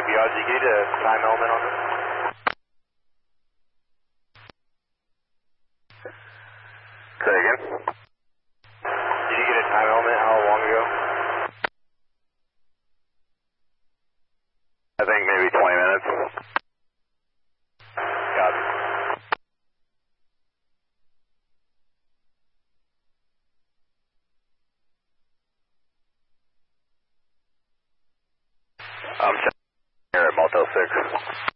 BRG, get a time element on this. Say again. Did you get a time element how long ago? I think maybe 20 minutes. Got it. I'm here at Motel 6.